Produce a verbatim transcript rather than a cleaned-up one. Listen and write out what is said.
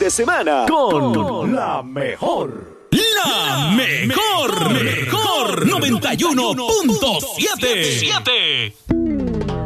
de semana con, con la mejor. La mejor, mejor, noventa y uno punto siete.